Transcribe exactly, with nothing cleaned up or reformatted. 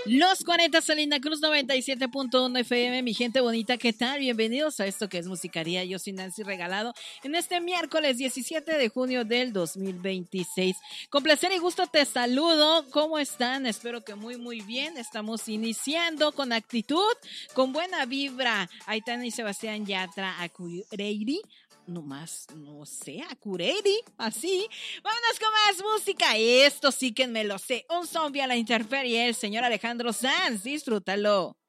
Los cuarenta, Salina Cruz noventa y siete punto uno F M, mi gente bonita, ¿qué tal? Bienvenidos a esto que es Musicaría. Yo soy Nancy Regalado en este miércoles diecisiete de junio del dos mil veintiséis. Con placer y gusto te saludo. ¿Cómo están? Espero que muy muy bien. Estamos iniciando con actitud, con buena vibra. Aitana y Sebastián Yatra Acureiri. No más, no sé, Acureiri, así. Vámonos con más música. Esto sí que me lo sé. Un zombie a la intemperie, el señor Alejandro Sanz. Disfrútalo.